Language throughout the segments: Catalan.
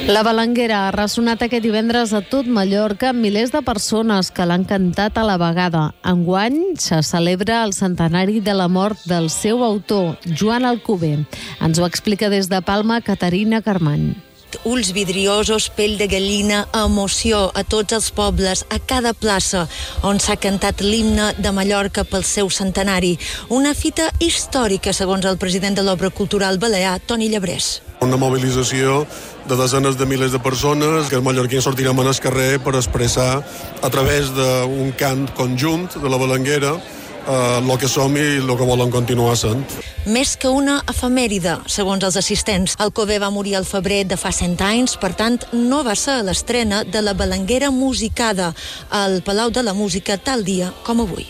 La Belenguera ha ressonat aquest divendres a tot Mallorca amb milers de persones que l'han cantat a la vegada. Enguany se celebra el centenari de la mort del seu autor, Joan Alcover. Ens ho explica des de Palma Caterina Carmany. Ulls vidriosos, pell de gallina, emoció a tots els pobles, a cada plaça on s'ha cantat l'himne de Mallorca pel seu centenari. Una fita històrica, segons el president de l'Obra Cultural Balear, Toni Llebrés. Una mobilització de desenes de milers de persones que els mallorquins sortirem al carrer per expressar a través d'un cant conjunt de la Belenguera el que som i el que volen continuar sent. Més que una efemèride, segons els assistents. Alcover va morir al febrer de fa 100 anys, per tant, no va ser a l'estrena de la Belenguera musicada al Palau de la Música tal dia com avui.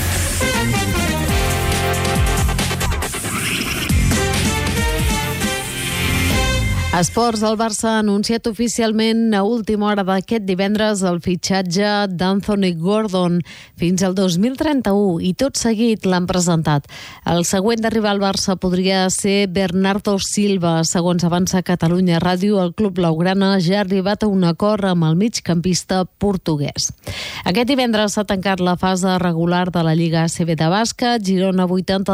Esports, el Barça ha anunciat oficialment a última hora d'aquest divendres el fitxatge d'Anthony Gordon fins al 2031 i tot seguit l'han presentat. El següent d'arribar al Barça podria ser Bernardo Silva. Segons avança Catalunya Ràdio, el club blaugrana ja ha arribat a un acord amb el migcampista portuguès. Aquest divendres s'ha tancat la fase regular de la Lliga ACB de bàsquet. Girona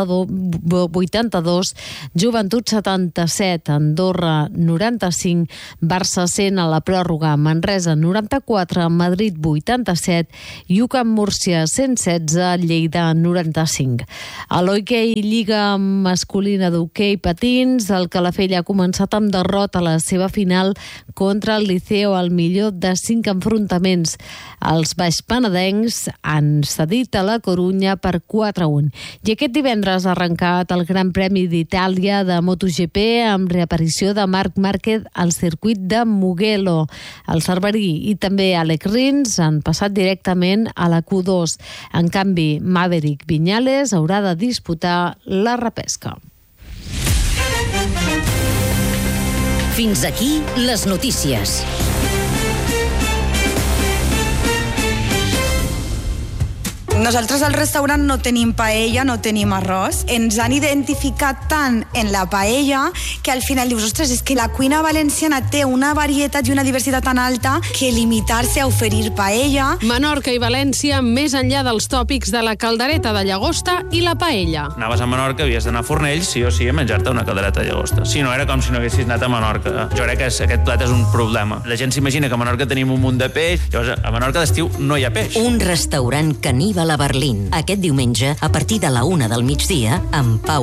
82, Joventut 77, Andorra 95, Barça 100 a la pròrroga, Manresa 94, Madrid 87 i UCAM Múrcia 116, Lleida 95. A l'hoquei Lliga masculina d'hoquei patins, el Calafell ha començat amb derrota a la seva final contra el Liceo al millor de 5 enfrontaments. Els baixpenedencs han cedit a la Corunya per 4-1. I aquest divendres ha arrencat el Gran Premi d'Itàlia de MotoGP amb reaparició de Marc Márquez al circuit de Mugello. El Cerverí i també Alex Rins han passat directament a la Q2. En canvi, Maverick Viñales haurà de disputar la repesca. Fins aquí les notícies. Nosaltres al restaurant no tenim paella, no tenim arròs. Ens han identificat tant en la paella que al final dius, ostres, és que la cuina valenciana té una varietat i una diversitat tan alta que limitar-se a oferir paella. Menorca i València, més enllà dels tòpics de la caldereta de llagosta i la paella. Anaves a Menorca, havies d'anar a Fornells, sí o sí, a menjar-te una caldereta de llagosta. Si no, era com si no haguessis anat a Menorca. Jo crec que aquest plat és un problema. La gent s'imagina que a Menorca tenim un munt de peix, llavors a Menorca d'estiu no hi ha peix. Un restaurant caníbal a Berlín. Aquest diumenge, a partir de la 1 del migdia, amb Pau